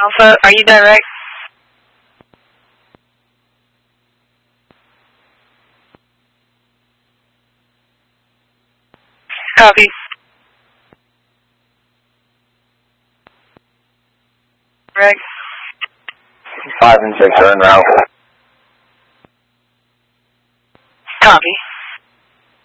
Alpha, are you direct? Copy. Right. 5 and 6 are en route. Copy.